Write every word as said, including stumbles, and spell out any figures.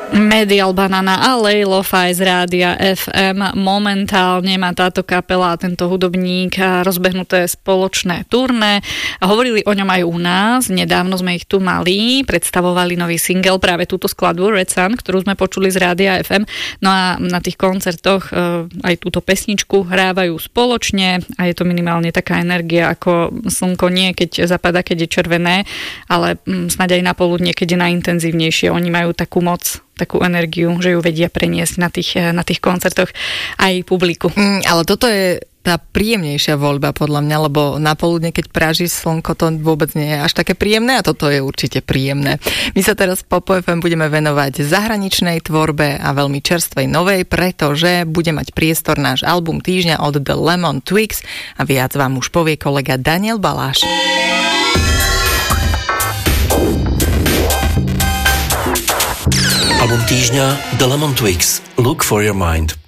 Medial Banana a Lo-Fi z rádia ef em. Momentálne má táto kapela a tento hudobník rozbehnuté spoločné turné. Hovorili o ňom aj u nás, nedávno sme ich tu mali, predstavovali nový single, práve túto skladbu Red Sun, ktorú sme počuli z rádia ef em. No a na tých koncertoch aj túto pesničku hrávajú spoločne a je to minimálne taká energia ako slnko, nie keď zapadá, keď je červené, ale snáď aj na poludnie, keď je najintenzívnejšie. Oni majú takú moc, takú energiu, že ju vedia preniesť na tých, na tých koncertoch aj publiku. Mm, ale toto je tá príjemnejšia voľba podľa mňa, lebo na poludne, keď praží slnko, to vôbec nie je až také príjemné a toto je určite príjemné. My sa teraz po ef em budeme venovať zahraničnej tvorbe a veľmi čerstvej novej, pretože bude mať priestor náš album týždňa od The Lemon Twigs a viac vám už povie kolega Daniel Baláš. Album týždňa The Lemon Twigs. Look for your mind.